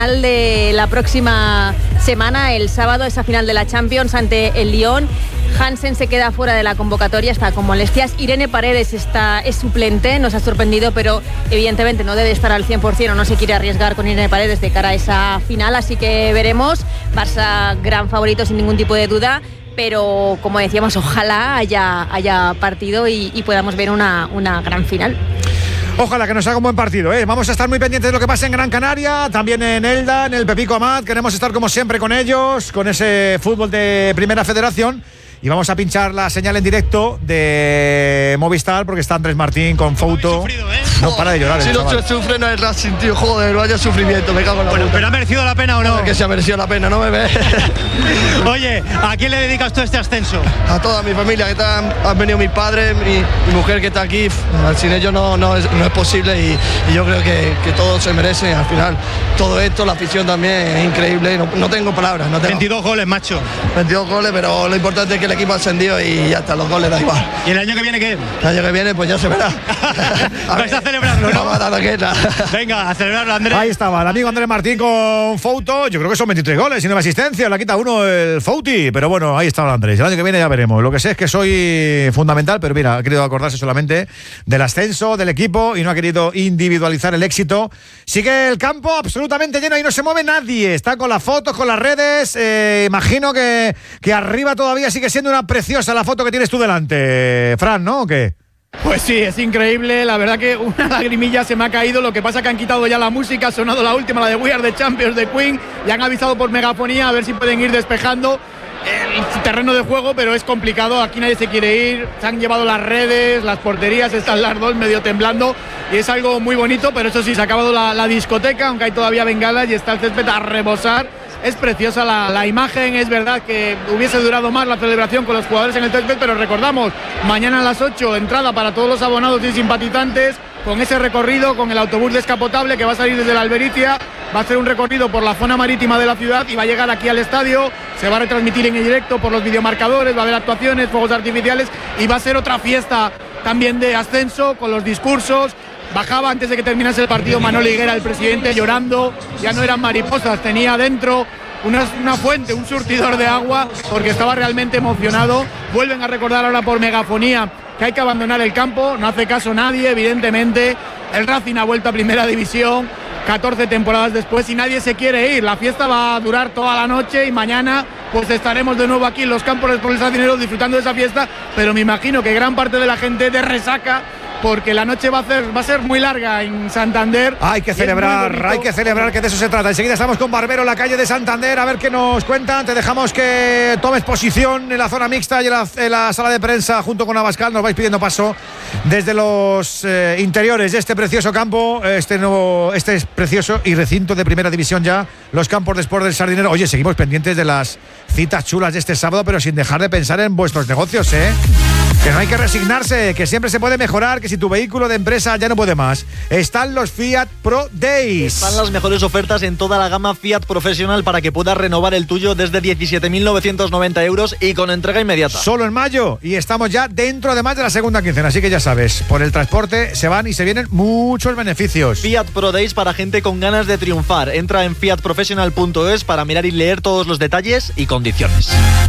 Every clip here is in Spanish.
de la próxima semana, el sábado, esa final de la Champions ante el Lyon. Hansen se queda fuera de la convocatoria, está con molestias. Irene Paredes es suplente, nos ha sorprendido, pero evidentemente no debe estar al 100% o no se quiere arriesgar con Irene Paredes de cara a esa final, así que veremos. Barça gran favorito sin ningún tipo de duda, pero como decíamos, ojalá haya partido y podamos ver una gran final. Ojalá que nos haga un buen partido, ¿eh? Vamos a estar muy pendientes de lo que pase en Gran Canaria, también en Elda, en el Pepico Amat. Queremos estar como siempre con ellos, con ese fútbol de Primera Federación. Y vamos a pinchar la señal en directo de Movistar porque está Andrés Martín con Fouto. No para de llorar. Si no se sufre no es Racing, tío. Joder, vaya sufrimiento, me cago en la puta. ¿Pero ha merecido la pena o no? Que se ha merecido la pena, no me ves. Oye, ¿a quién le dedicas tú este ascenso? A toda mi familia, que han venido mis padres, mi mujer que está aquí. Sin ellos no es posible y yo creo que todos se merecen. Al final, todo esto, la afición también es increíble. No tengo palabras. 22 goles, macho. 22 goles, pero lo importante es que el equipo ha ascendido y ya está, los goles da igual. ¿Y el año que viene qué? El año que viene pues ya se verá. Vais a celebrarlo, ¿no? Vamos a dar la guerra. Venga, a celebrarlo, Andrés. Ahí estaba el amigo Andrés Martín con Fouto. Yo creo que son 23 goles y 9 asistencias. Le quita uno el Fouti. Pero bueno, ahí estaba el Andrés. El año que viene ya veremos. Lo que sé es que soy fundamental, pero mira, ha querido acordarse solamente del ascenso del equipo y no ha querido individualizar el éxito. Sigue el campo absolutamente lleno y no se mueve nadie. Está con las fotos, con las redes. Imagino que arriba todavía sigue siendo una preciosa la foto que tienes tú delante, Fran, ¿no? ¿O qué? Pues sí, es increíble, la verdad que una lagrimilla se me ha caído, lo que pasa que han quitado ya la música, ha sonado la última, la de We Are the Champions de Queen, y han avisado por megafonía a ver si pueden ir despejando el terreno de juego, pero es complicado, aquí nadie se quiere ir, se han llevado las redes, las porterías, están las dos medio temblando, y es algo muy bonito, pero eso sí, se ha acabado la discoteca, aunque hay todavía bengalas y está el césped a rebosar. Es preciosa la imagen, es verdad que hubiese durado más la celebración con los jugadores en el césped, pero recordamos, mañana a las 8, entrada para todos los abonados y simpatizantes, con ese recorrido, con el autobús descapotable que va a salir desde la Albericia, va a hacer un recorrido por la zona marítima de la ciudad y va a llegar aquí al estadio, se va a retransmitir en directo por los videomarcadores, va a haber actuaciones, fuegos artificiales y va a ser otra fiesta también de ascenso con los discursos. Bajaba antes de que terminase el partido Manolo Higuera, el presidente, llorando, ya no eran mariposas, tenía dentro una fuente, un surtidor de agua, porque estaba realmente emocionado. Vuelven a recordar ahora por megafonía que hay que abandonar el campo, no hace caso nadie, evidentemente. El Racing ha vuelto a Primera División, 14 temporadas después y nadie se quiere ir. La fiesta va a durar toda la noche y mañana pues estaremos de nuevo aquí en los campos del Racineros disfrutando de esa fiesta, pero me imagino que gran parte de la gente de resaca, porque la noche va a ser muy larga en Santander. Hay que celebrar, que de eso se trata. Enseguida estamos con Barbero en la calle de Santander, a ver qué nos cuentan. Te dejamos que tomes posición en la zona mixta y en la sala de prensa junto con Abascal. Nos vais pidiendo paso desde los interiores de este precioso campo, este es precioso y recinto de Primera División ya, los campos de Sport del Sardinero. Oye, seguimos pendientes de las citas chulas de este sábado, pero sin dejar de pensar en vuestros negocios, ¿eh? Que no hay que resignarse, que siempre se puede mejorar, que si tu vehículo de empresa ya no puede más. Están los Fiat Pro Days. Están las mejores ofertas en toda la gama Fiat Professional para que puedas renovar el tuyo desde 17.990 euros y con entrega inmediata. Solo en mayo y estamos ya dentro además de la segunda quincena, así que ya sabes, por el transporte se van y se vienen muchos beneficios. Fiat Pro Days para gente con ganas de triunfar. Entra en fiatprofessional.es para mirar y leer todos los detalles y condiciones.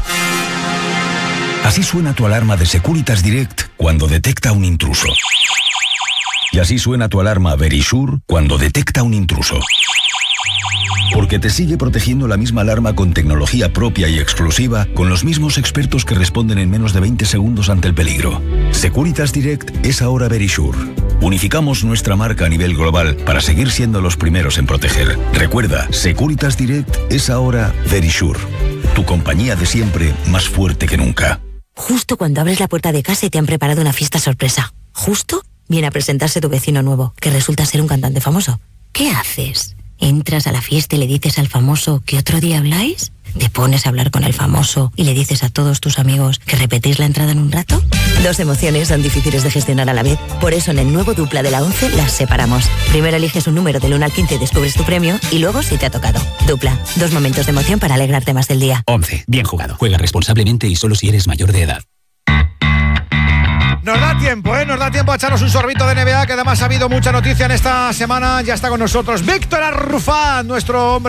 Así suena tu alarma de Securitas Direct cuando detecta un intruso. Y así suena tu alarma Verisure cuando detecta un intruso. Porque te sigue protegiendo la misma alarma con tecnología propia y exclusiva, con los mismos expertos que responden en menos de 20 segundos ante el peligro. Securitas Direct es ahora Verisure. Unificamos nuestra marca a nivel global para seguir siendo los primeros en proteger. Recuerda, Securitas Direct es ahora Verisure. Tu compañía de siempre, más fuerte que nunca. Justo cuando abres la puerta de casa y te han preparado una fiesta sorpresa. Justo viene a presentarse tu vecino nuevo, que resulta ser un cantante famoso. ¿Qué haces? ¿Entras a la fiesta y le dices al famoso que otro día habláis? ¿Te pones a hablar con el famoso y le dices a todos tus amigos que repetís la entrada en un rato? Dos emociones son difíciles de gestionar a la vez. Por eso en el nuevo Dupla de la 11 las separamos. Primero eliges un número del 1 al 15 y descubres tu premio, y luego si te ha tocado. Dupla, dos momentos de emoción para alegrarte más del día. 11. Bien jugado. Juega responsablemente y solo si eres mayor de edad. Nos da tiempo, nos da tiempo a echarnos un sorbito de NBA, que además ha habido mucha noticia en esta semana. Ya está con nosotros Víctor Arrufat, nuestro hombre